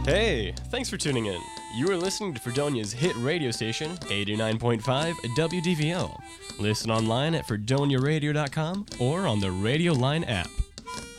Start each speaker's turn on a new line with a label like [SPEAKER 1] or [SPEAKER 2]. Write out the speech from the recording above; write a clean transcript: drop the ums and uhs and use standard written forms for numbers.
[SPEAKER 1] Hey, thanks for tuning in. You are listening to Fredonia's hit radio station, 89.5 WDVO. Listen online at fredoniaradio.com or on the Radio Line app.